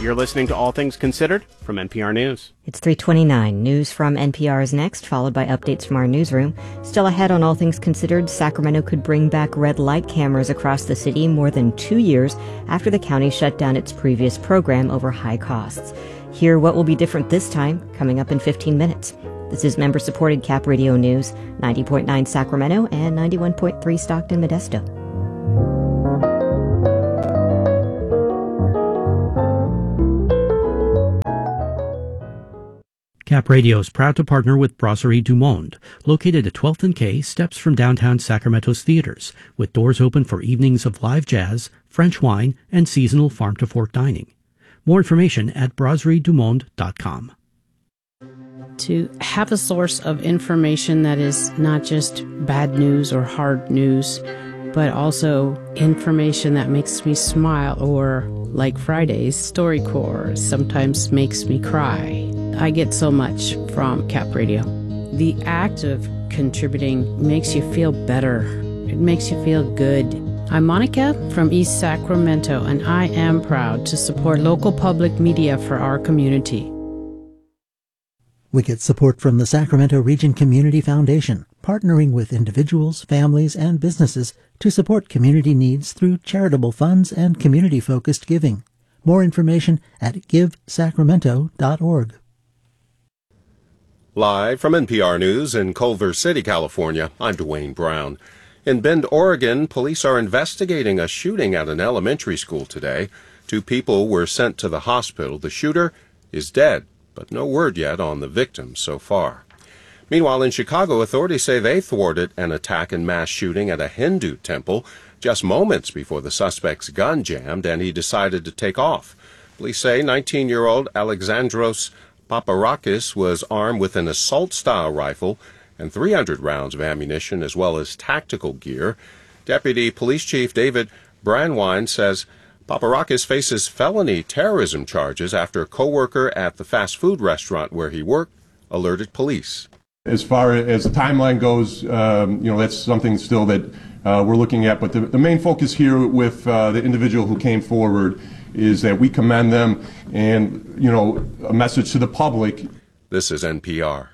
You're listening to All Things Considered from NPR News. It's 3:29. News from NPR is next, followed by updates from our newsroom. Still ahead on All Things Considered, Sacramento could bring back red light cameras across the city more than 2 years after the county shut down its previous program over high costs. Hear what will be different this time, coming up in 15 minutes. This is member-supported Cap Radio News, 90.9 Sacramento and 91.3 Stockton Modesto. Cap Radio is proud to partner with Brasserie du Monde, located at 12th and K, steps from downtown Sacramento's theaters, with doors open for evenings of live jazz, French wine, and seasonal farm-to-fork dining. More information at brasseriedumonde.com. To have a source of information that is not just bad news or hard news, but also information that makes me smile, or like Friday's StoryCorps sometimes makes me cry. I get so much from Cap Radio. The act of contributing makes you feel better. It makes you feel good. I'm Monica from East Sacramento, and I am proud to support local public media for our community. We get support from the Sacramento Region Community Foundation, partnering with individuals, families, and businesses to support community needs through charitable funds and community-focused giving. More information at givesacramento.org. Live from NPR News in Culver City, California, I'm Dwayne Brown. In Bend, Oregon, police are investigating a shooting at an elementary school today. 2 people were sent to the hospital. The shooter is dead, but no word yet on the victim so far. Meanwhile, in Chicago, authorities say they thwarted an attack and mass shooting at a Hindu temple just moments before the suspect's gun jammed and he decided to take off. Police say 19-year-old Alexandros Paparakis was armed with an assault-style rifle and 300 rounds of ammunition as well as tactical gear. Deputy Police Chief David Brandwine says Paparakis faces felony terrorism charges after a co-worker at the fast food restaurant where he worked alerted police. As far as the timeline goes, that's something still that we're looking at. But the main focus here with the individual who came forward is that we commend them and, a message to the public. This is NPR.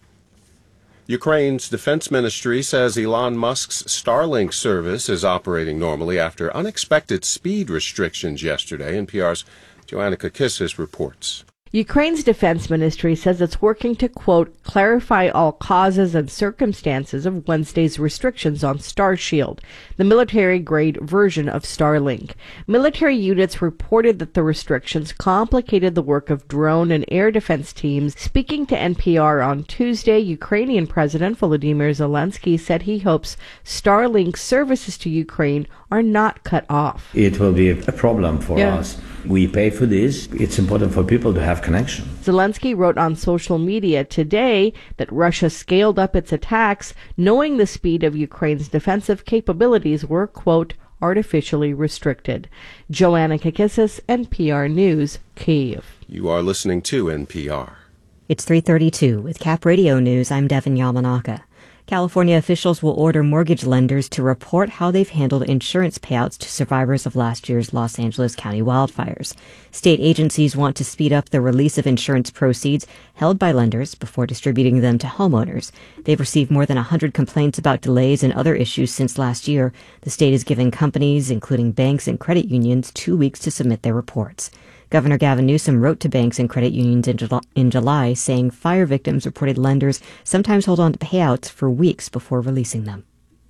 Ukraine's defense ministry says Elon Musk's Starlink service is operating normally after unexpected speed restrictions yesterday. NPR's Joanna Kakissis reports. Ukraine's defense ministry says it's working to, quote, clarify all causes and circumstances of Wednesday's restrictions on Starshield, the military-grade version of Starlink. Military units reported that the restrictions complicated the work of drone and air defense teams. Speaking to NPR on Tuesday, Ukrainian President Volodymyr Zelensky said he hopes Starlink services to Ukraine are not cut off. It will be a problem for us. We pay for this. It's important for people to have connection. Zelensky wrote on social media today that Russia scaled up its attacks, knowing the speed of Ukraine's defensive capabilities were, quote, artificially restricted. Joanna Kakissis, NPR News, Kyiv. You are listening to NPR. It's 3:32. With Cap Radio News, I'm Devin Yamanaka. California officials will order mortgage lenders to report how they've handled insurance payouts to survivors of last year's Los Angeles County wildfires. State agencies want to speed up the release of insurance proceeds held by lenders before distributing them to homeowners. They've received more than 100 complaints about delays and other issues since last year. The state is giving companies, including banks and credit unions, 2 weeks to submit their reports. Governor Gavin Newsom wrote to banks and credit unions in July saying fire victims reported lenders sometimes hold on to payouts for weeks before releasing them.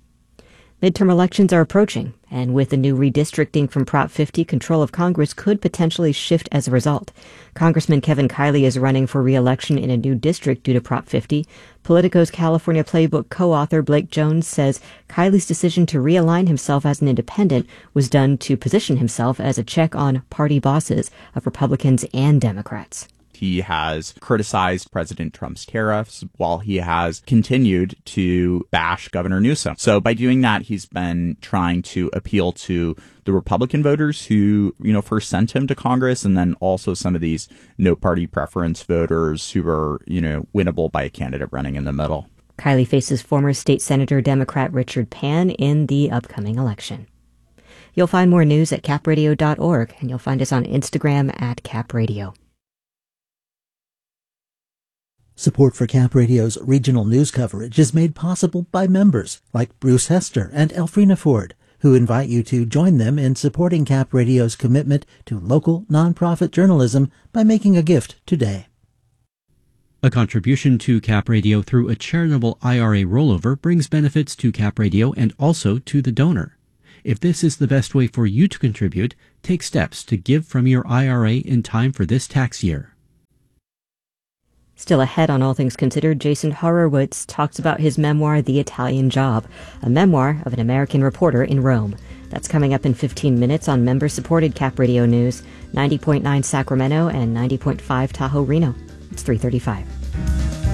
Midterm elections are approaching, and with the new redistricting from Prop 50, control of Congress could potentially shift as a result. Congressman Kevin Kiley is running for re-election in a new district due to Prop 50. Politico's California Playbook co-author Blake Jones says Kiley's decision to realign himself as an independent was done to position himself as a check on party bosses of Republicans and Democrats. He has criticized President Trump's tariffs while he has continued to bash Governor Newsom. So by doing that, he's been trying to appeal to the Republican voters who, first sent him to Congress, and then also some of these no party preference voters who are, winnable by a candidate running in the middle. Kiley faces former state senator Democrat Richard Pan in the upcoming election. You'll find more news at capradio.org, and you'll find us on Instagram at capradio. Support for Cap Radio's regional news coverage is made possible by members like Bruce Hester and Elfrina Ford, who invite you to join them in supporting Cap Radio's commitment to local nonprofit journalism by making a gift today. A contribution to Cap Radio through a charitable IRA rollover brings benefits to Cap Radio and also to the donor. If this is the best way for you to contribute, take steps to give from your IRA in time for this tax year. Still ahead on All Things Considered, Jason Horowitz talks about his memoir, The Italian Job, a memoir of an American reporter in Rome. That's coming up in 15 minutes on member-supported Cap Radio News, 90.9 Sacramento and 90.5 Tahoe Reno. It's 3:35.